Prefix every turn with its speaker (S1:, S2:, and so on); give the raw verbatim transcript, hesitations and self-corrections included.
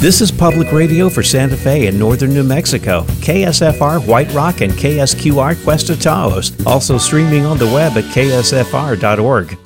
S1: This is public radio for Santa Fe and northern New Mexico. K S F R White Rock and K S Q R Cuesta Taos. Also streaming on the web at K S F R dot org.